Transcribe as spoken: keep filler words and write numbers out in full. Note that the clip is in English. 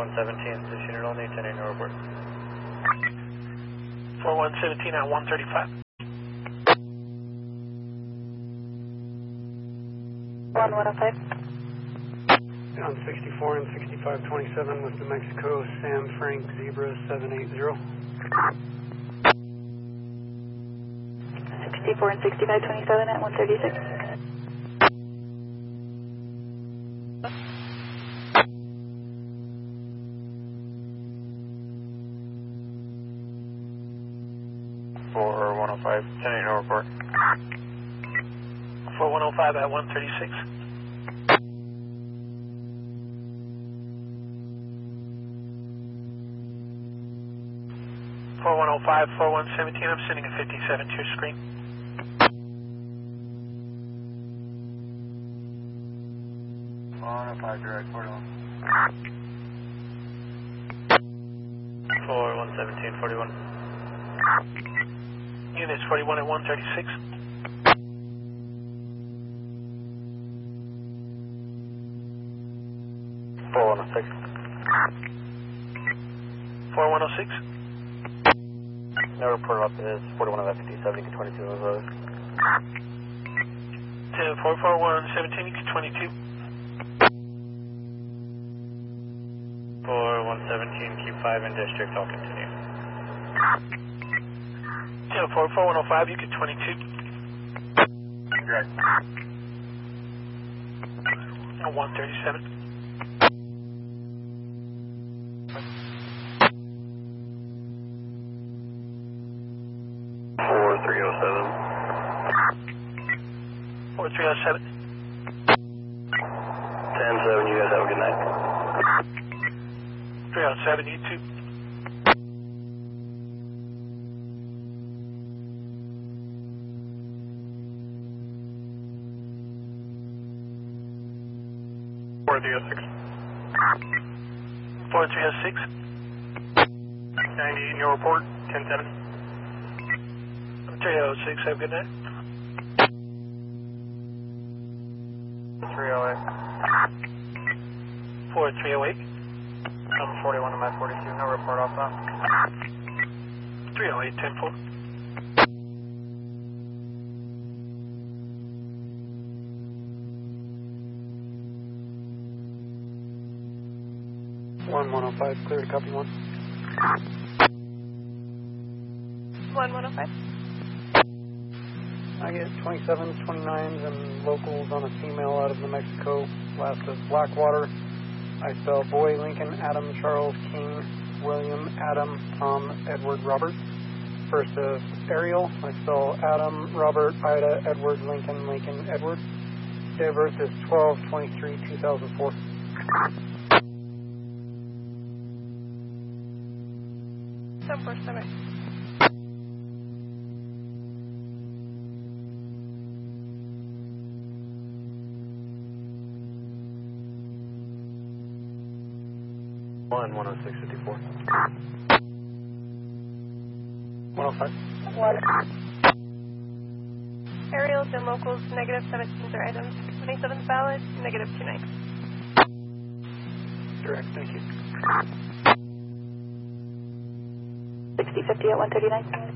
one seventeen, this unit only, ten eight, no report. four one seventeen at one thirty-five. one one oh five. On sixty-four and sixty-five twenty-seven with New Mexico, Sam Frank Zebra seven eight zero. sixty-four and sixty-five twenty-seven at one thirty-six. four one oh five, ten eight, no report. four one oh five at one thirty-six. four one oh five, four one seventeen, I'm sending a fifty-seven to your screen. four one oh five, direct, forty-one. four one seventeen, forty-one. Units forty-one at one thirty-six. four one oh six. four one oh six. No report up is forty-one of that fifty-seven, you can twenty-two of those. ten four four one seventeen, you can twenty-two. four one seventeen, keep five in district, I'll continue. ten four four one oh five, you can twenty-two. Direct. At one thirty-seven. four three oh seven. four three oh seven. ten seven, you guys have a good night. three oh seven, you too. four three oh six. four three oh six. ninety-eight, no report, ten seven. three oh six, have a good night. three oh eight. four three oh eight. I'm forty-one of my forty-two, no report off that. three oh eight, ten four. one one oh five, clear to copy one. one one oh five. I get twenty-sevens, twenty-nines, and locals on a female out of New Mexico. Last is Blackwater. I spell Boy, Lincoln, Adam, Charles, King, William, Adam, Tom, Edward, Robert. First is Ariel. I spell Adam, Robert, Ida, Edward, Lincoln, Lincoln, Edward. Date of birth is twelve twenty-three two thousand four. seven four seven. one one oh six fifty-four. one oh five. One. Aerials and locals, negative seventeens are items. twenty-seven's valid, negative two nine. Direct, thank you. sixty fifty at one thirty-nine.